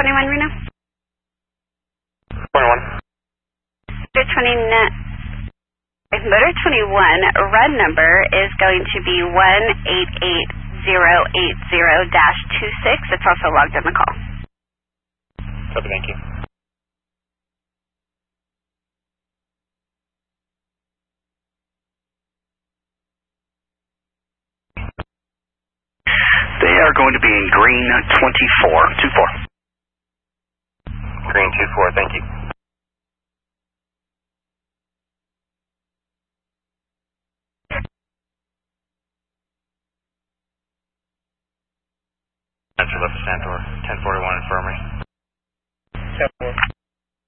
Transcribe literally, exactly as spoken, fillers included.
twenty-one, Reno? twenty-one. Motor twenty, Motor twenty-one, run number is going to be one eight eight zero eight zero dash two six. It's also logged in the call. Copy, thank you. They are going to be in green twenty-four, two four. Green two four, thank you. Answer left Santor, ten forty-one infirmary. ten four.